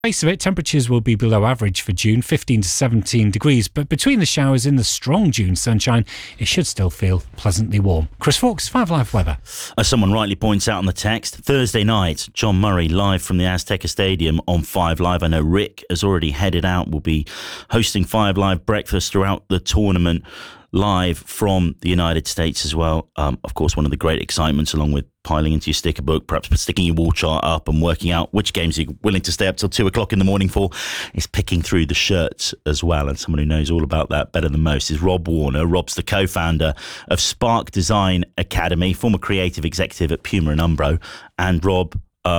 Face of it, temperatures will be below average for June, 15 to 17 degrees, but between the showers in the strong June sunshine, it should still feel pleasantly warm. Chris Fawkes, 5 Live weather. As someone rightly points out on the text, Thursday night, John Murray live from the Azteca Stadium on 5 Live. I know Rick has already headed out, will be hosting 5 Live breakfast throughout the tournament, live from the United States as well. Of course, one of the great excitements, along with piling into your sticker book, perhaps sticking your wall chart up and working out which games you're willing to stay up till 2 o'clock in the morning for, is picking through the shirts as well. And someone who knows all about that better than most is Rob Warner. Rob's the co-founder of Spark Design Academy, former creative executive at Puma and Umbro. And Rob,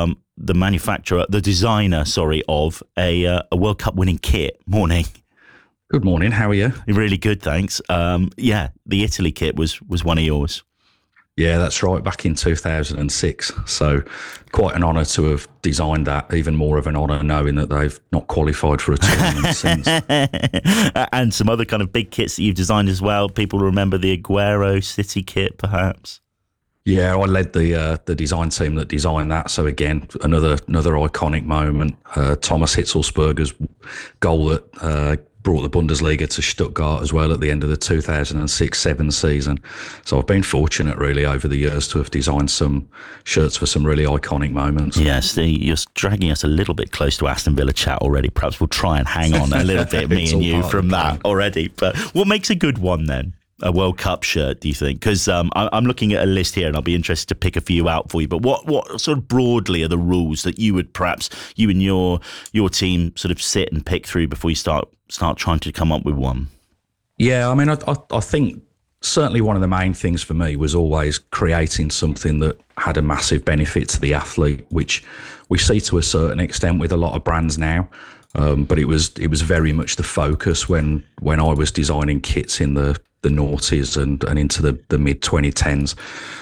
the designer of a World Cup winning kit. Morning. Good morning, how are you? Really good, thanks. The Italy kit was one of yours. Yeah, that's right, back in 2006. So quite an honour to have designed that, even more of an honour knowing that they've not qualified for a tournament since. And some other kind of big kits that you've designed as well. People remember the Aguero City kit, perhaps? Yeah, I led the design team that designed that. So again, another iconic moment. Thomas Hitzelsberger's goal that brought the Bundesliga to Stuttgart as well at the end of the 2006-07 season. So I've been fortunate really over the years to have designed some shirts for some really iconic moments. Yes, you're dragging us a little bit close to Aston Villa chat already. Perhaps we'll try and hang on a little bit, me and you, from that already. But what makes a good one then? A World Cup shirt, do you think? Because I'm looking at a list here and I'll be interested to pick a few out for you. But what sort of broadly are the rules that you would perhaps, you and your team sort of sit and pick through before you start trying to come up with one? Yeah, I mean, I think certainly one of the main things for me was always creating something that had a massive benefit to the athlete, which we see to a certain extent with a lot of brands now. But it was very much the focus when I was designing kits in the noughties and into the mid 2010s.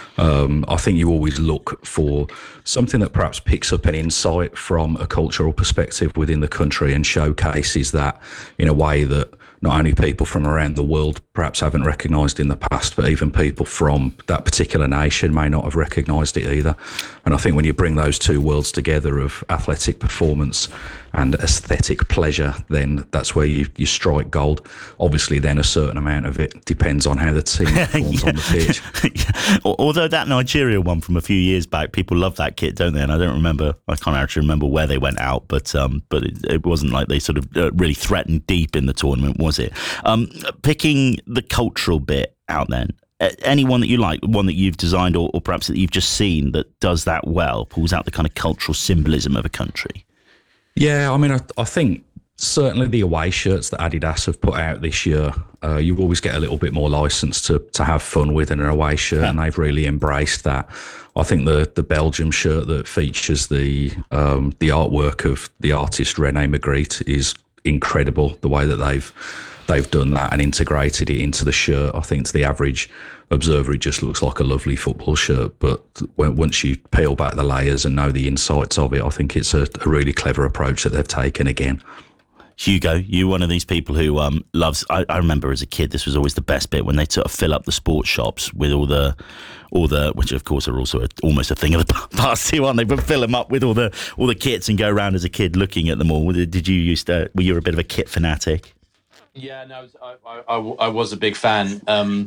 I think you always look for something that perhaps picks up an insight from a cultural perspective within the country and showcases that in a way that not only people from around the world perhaps haven't recognised in the past, but even people from that particular nation may not have recognised it either. And I think when you bring those two worlds together of athletic performance and aesthetic pleasure, then that's where you strike gold. Obviously, then a certain amount of it depends on how the team performs on the pitch. Although that Nigeria one from a few years back, people love that kit, don't they? And I can't actually remember where they went out, but it wasn't like they sort of really threatened deep in the tournament, was it? Picking the cultural bit out then, anyone that you like, one that you've designed or perhaps that you've just seen that does that well, pulls out the kind of cultural symbolism of a country? Yeah, I mean, I think certainly the away shirts that Adidas have put out this year, you always get a little bit more license to have fun with in an away shirt, and they've really embraced that. I think the Belgium shirt that features the artwork of the artist René Magritte is incredible. The way that they've done that and integrated it into the shirt, I think to the average observer, it just looks like a lovely football shirt. But once you peel back the layers and know the insights of it, I think it's a really clever approach that they've taken again. Hugo, you one of these people who loves. I remember as a kid, this was always the best bit when they sort of fill up the sports shops with all the, which of course are also almost a thing of the past too, aren't they? But fill them up with all the kits and go around as a kid looking at them all. Did you were you a bit of a kit fanatic? Yeah, no, I was a big fan.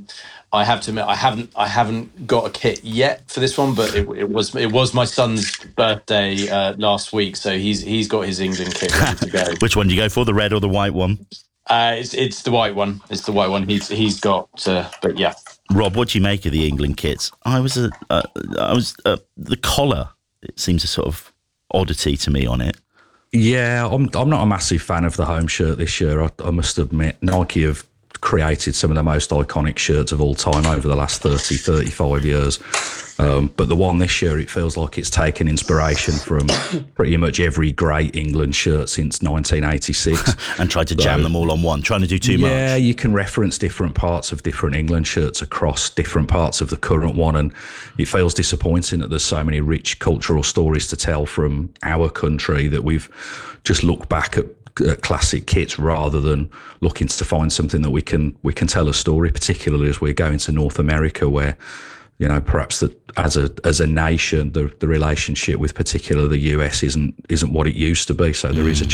I have to admit, I haven't got a kit yet for this one, but it was my son's birthday last week, so he's got his England kit ready to go. Which one do you go for, the red or the white one? It's the white one. It's the white one. He's got, but yeah. Rob, what do you make of the England kits? I was the collar. It seems a sort of oddity to me on it. Yeah, I'm not a massive fan of the home shirt this year. I must admit, Nike have created some of the most iconic shirts of all time over the last 30, 35 years. But the one this year, it feels like it's taken inspiration from pretty much every great England shirt since 1986. And tried to jam them all on one, trying to do too much. Yeah, you can reference different parts of different England shirts across different parts of the current one. And it feels disappointing that there's so many rich cultural stories to tell from our country that we've just looked back at classic kits rather than looking to find something that we can tell a story, particularly as we're going to North America, where perhaps that as a nation, the relationship with particularly the US isn't what it used to be. So there is a